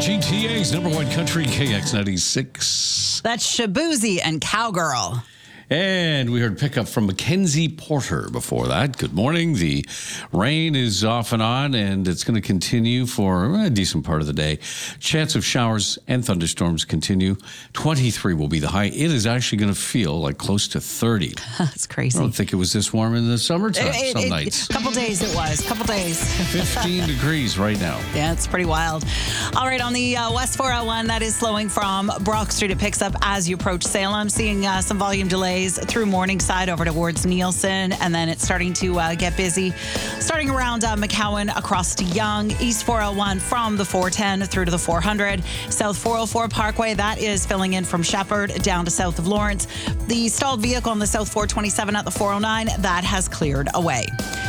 GTA's number one country, KX96. That's Shabuzi and Cowgirl. And we heard pickup from Mackenzie Porter before that. Good morning. The rain is off and on, and it's going to continue for a decent part of the day. Chance of showers and thunderstorms continue. 23 will be the high. It is actually going to feel like close to 30. That's crazy. I don't think it was this warm in the summertime some nights. A couple days it was. 15 degrees right now. Yeah, it's pretty wild. All right, on the West 401, that is slowing from Brock Street. It picks up as you approach Salem, seeing some volume delays through Morningside over towards Nielsen, and then it's starting to get busy starting around McCowan across to Yonge. East 401 from the 410 through to the 400. South 404 Parkway, that is filling in from Shepherd down to south of Lawrence. The stalled vehicle on the South 427 at the 409, that has cleared away.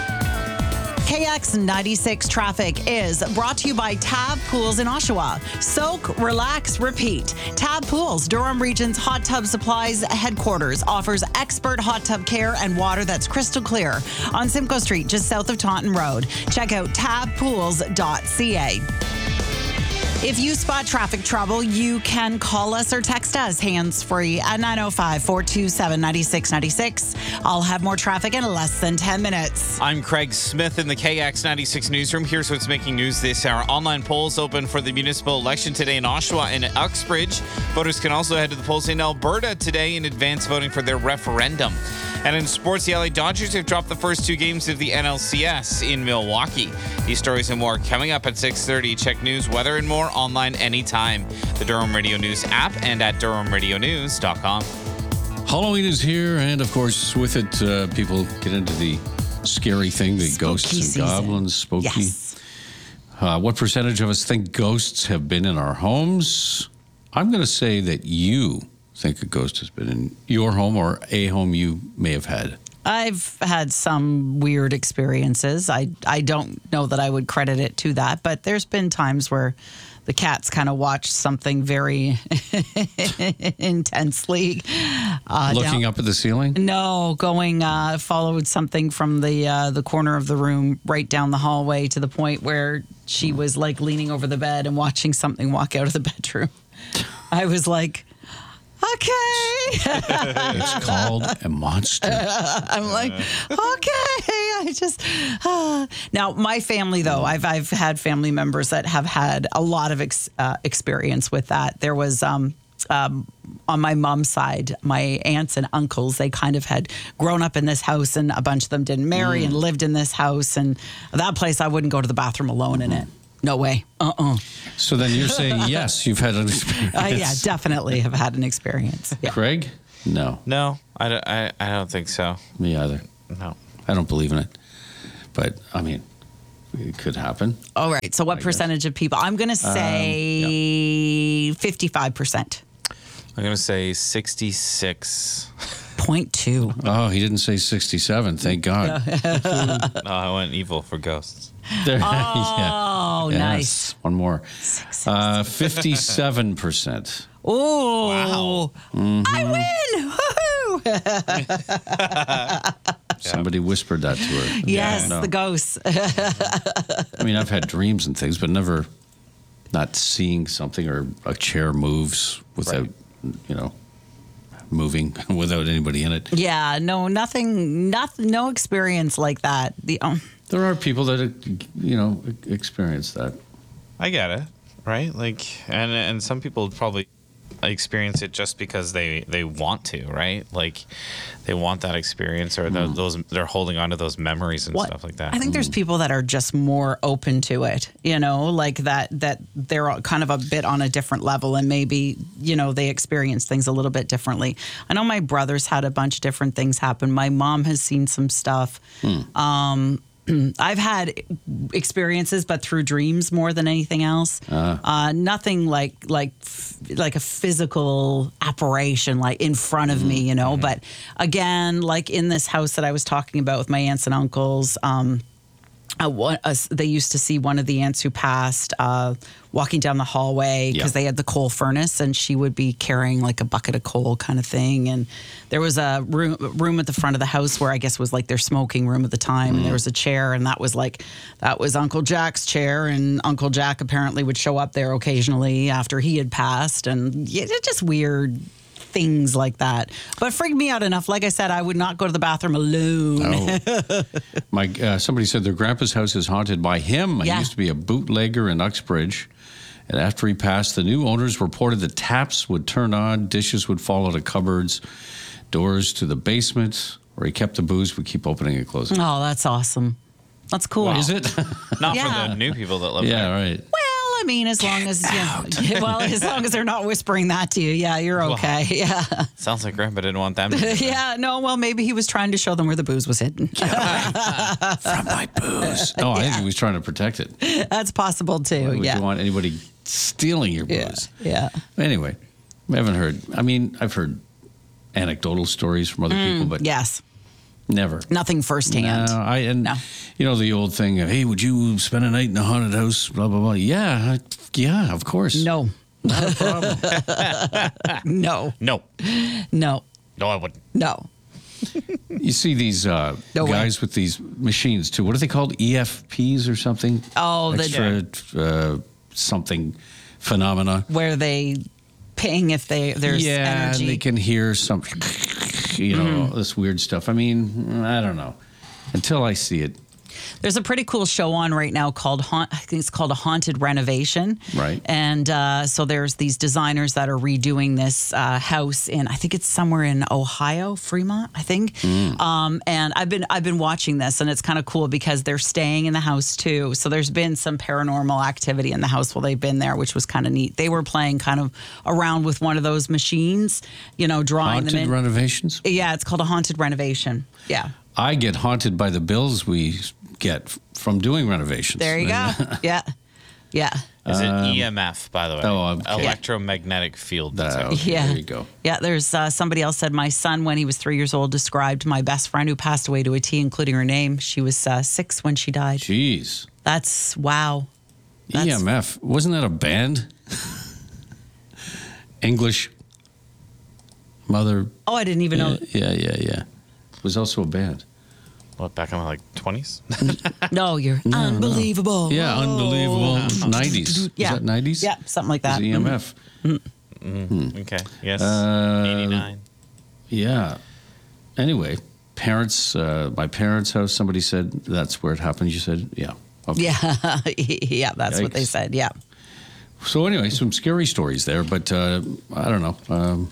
KX96 traffic is brought to you by Tab Pools in Oshawa. Soak, relax, repeat. Tab Pools, Durham Region's hot tub supplies headquarters, offers expert hot tub care and water that's crystal clear on Simcoe Street, just south of Taunton Road. Check out tabpools.ca. If you spot traffic trouble, you can call us or text us hands-free at 905-427-9696. I'll have more traffic in less than 10 minutes. I'm Craig Smith in the KX96 newsroom. Here's what's making news this hour. Online polls open for the municipal election today in Oshawa and Uxbridge. Voters can also head to the polls in Alberta today in advance voting for their referendum. And in sports, the LA Dodgers have dropped the first two games of the NLCS in Milwaukee. These stories and more coming up at 6:30. Check news, weather, and more online anytime. The Durham Radio News app and at durhamradionews.com. Halloween is here, and of course, with it, people get into the scary thing, the ghosts and season. goblins, spooky. Yes. What percentage of us think ghosts have been in our homes? I'm going to say that you think a ghost has been in your home or a home you may have had. I've had some weird experiences. I don't know that I would credit it to that, but there's been times where the cats kind of watched something very intensely. Looking up at the ceiling? No, followed something from the corner of the room right down the hallway to the point where she was like leaning over the bed and watching something walk out of the bedroom. I was like, okay. It's called a monster. I'm like, okay. Now, my family, though, I've had family members that have had a lot of experience with that. There was on my mom's side, my aunts and uncles, they kind of had grown up in this house, and a bunch of them didn't marry and lived in this house. And that place, I wouldn't go to the bathroom alone in it. No way. So then you're saying, yes, you've had an experience. Yeah, definitely have had an experience. Yeah. Craig? No. No, I don't think so. Me either. No. I don't believe in it. But, I mean, it could happen. All right. So what percentage of people? I'm going to say 55%. I'm going to say 66. 0.2. Oh, he didn't say 67. Thank God. No, I went evil for ghosts. There, Oh, Yes. nice. One more. 57%. Oh, Wow. I win. Woohoo. Somebody whispered that to her. Yes, No. the ghosts. I mean, I've had dreams and things, but never not seeing something or a chair moves without, moving without anybody in it. Yeah, no experience like that. There are people that, experience that. I get it, right? Like, and some people probably experience it just because they want to, right? Like, they want that experience, or they're holding on to those memories and stuff like that. I think there's people that are just more open to it, like that they're kind of a bit on a different level, and maybe, they experience things a little bit differently. I know my brother's had a bunch of different things happen. My mom has seen some stuff. I've had experiences, but through dreams more than anything else. Nothing like a physical apparition, like in front of me, But again, like in this house that I was talking about with my aunts and uncles, they used to see one of the aunts who passed walking down the hallway because they had the coal furnace, and she would be carrying like a bucket of coal kind of thing. And there was a room at the front of the house where I guess was like their smoking room at the time. And there was a chair, and that was Uncle Jack's chair. And Uncle Jack apparently would show up there occasionally after he had passed. And it's just weird things like that, but freaked me out enough. Like I said, I would not go to the bathroom alone. Somebody said their grandpa's house is haunted by him. He used to be a bootlegger in Uxbridge, and after he passed, the new owners reported that taps would turn on, dishes would fall out of cupboards, doors to the basement where he kept the booze would keep opening and closing. Oh, that's awesome. That's cool. Wow. Is it? Not for the new people that live there. Yeah, right. I mean, as long as as long as they're not whispering that to you, you're okay. Yeah. Sounds like Grandpa didn't want them. Maybe he was trying to show them where the booze was hidden. From my booze. No, I think he was trying to protect it. That's possible too. Why would you want anybody stealing your booze? Yeah. Anyway, I haven't heard. I mean, I've heard anecdotal stories from other people, but yes. Never. Nothing firsthand. No, you know the old thing of, hey, would you spend a night in a haunted house? Blah, blah, blah. Yeah, of course. No. Not a problem. No. No. No. No, I wouldn't. No. You see these guys with these machines, too. What are they called? EFPs or something? Oh, something phenomena. Where they ping if there's energy. And they can hear some, this weird stuff. I mean, I don't know. Until I see it. There's a pretty cool show on right now called I think it's called A Haunted Renovation. Right. And so there's these designers that are redoing this house in, I think it's somewhere in Ohio, Fremont, I think. And I've been watching this, and it's kind of cool because they're staying in the house too. So there's been some paranormal activity in the house while they've been there, which was kind of neat. They were playing kind of around with one of those machines, drawing haunted them in. renovations? Yeah, it's called A Haunted Renovation. Yeah. I get haunted by the bills we get from doing renovations. There you go. Yeah. Yeah. Is it EMF, by the way? Oh, okay. Electromagnetic field. Okay, yeah. There you go. Yeah, there's somebody else said, my son, when he was 3 years old, described my best friend who passed away to a T, including her name. She was 6 when she died. Jeez. That's, wow. EMF. Wasn't that a band? English Mother. Oh, I didn't even know. Yeah. It was also a band. What, back in the 20s? No, you're unbelievable. Yeah, unbelievable. 90s. Yeah. Was that 90s? Yeah, something like that. It was EMF. Okay. Yes. 89. Yeah. Anyway, my parents' house, somebody said that's where it happened. You said, yeah. Okay. Yeah. Yeah, that's what they said. Yeah. So anyway, some scary stories there, but I don't know.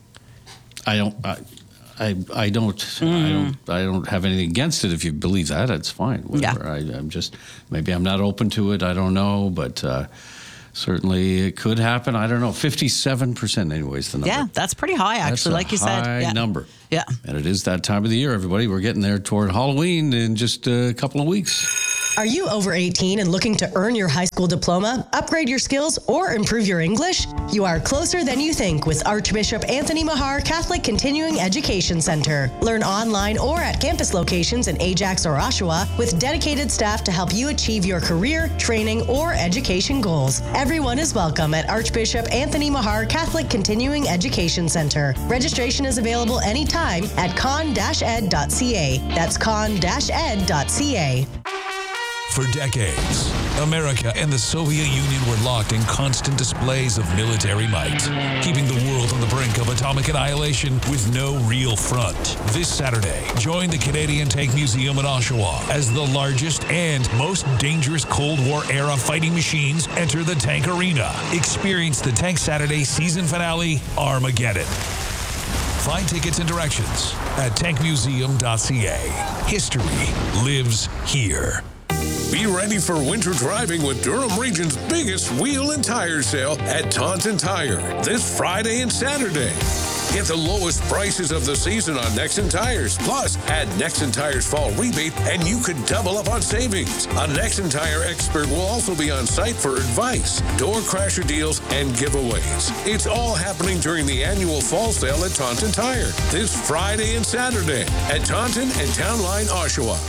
I don't have anything against it. If you believe that, it's fine. Whatever. Yeah. I'm just, maybe I'm not open to it. I don't know, but certainly it could happen. I don't know. 57% anyways, the number. Yeah, that's pretty high, actually, like you said. High number. Yeah. And it is that time of the year, everybody. We're getting there toward Halloween in just a couple of weeks. Are you over 18 and looking to earn your high school diploma, upgrade your skills, or improve your English? You are closer than you think with Archbishop Anthony Mahar Catholic Continuing Education Center. Learn online or at campus locations in Ajax or Oshawa with dedicated staff to help you achieve your career, training, or education goals. Everyone is welcome at Archbishop Anthony Mahar Catholic Continuing Education Center. Registration is available anytime at con-ed.ca. That's con-ed.ca. For decades, America and the Soviet Union were locked in constant displays of military might, keeping the world on the brink of atomic annihilation with no real front. This Saturday, join the Canadian Tank Museum in Oshawa as the largest and most dangerous Cold War-era fighting machines enter the tank arena. Experience the Tank Saturday season finale, Armageddon. Find tickets and directions at tankmuseum.ca. History lives here. Be ready for winter driving with Durham Region's biggest wheel and tire sale at Taunton Tire this Friday and Saturday. Get the lowest prices of the season on Nexen Tires. Plus, add Nexen Tires fall rebate and you could double up on savings. A Nexen Tire expert will also be on site for advice, door crasher deals, and giveaways. It's all happening during the annual fall sale at Taunton Tire this Friday and Saturday at Taunton and Town Line, Oshawa.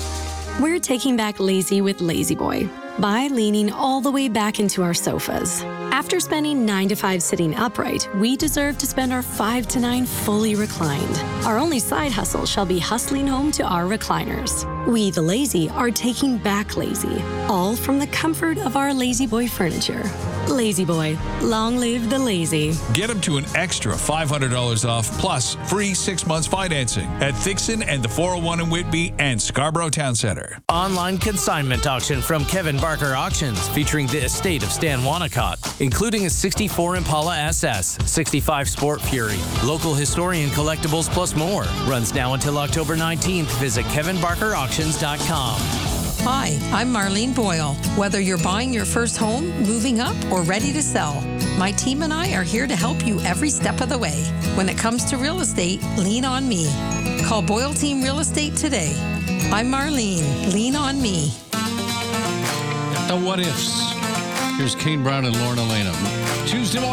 We're taking back lazy with Lazy Boy by leaning all the way back into our sofas. After spending 9 to 5 sitting upright, we deserve to spend our 5 to 9 fully reclined. Our only side hustle shall be hustling home to our recliners. We, the lazy, are taking back lazy, all from the comfort of our Lazy Boy furniture. Lazy Boy, long live the lazy. Get them to an extra $500 off plus free 6 months financing at Thixon and the 401 in Whitby and Scarborough Town Centre. Online consignment auction from Kevin Barker Auctions featuring the estate of Stan Wanacott, including a 64 Impala SS, 65 Sport Fury, local historian collectibles plus more. Runs now until October 19th. Visit kevinbarkerauctions.com. Hi, I'm Marlene Boyle. Whether you're buying your first home, moving up, or ready to sell, my team and I are here to help you every step of the way. When it comes to real estate, lean on me. Call Boyle Team Real Estate today. I'm Marlene. Lean on me. The What Ifs. Here's Kane Brown and Lorna Lanham. Tuesday morning.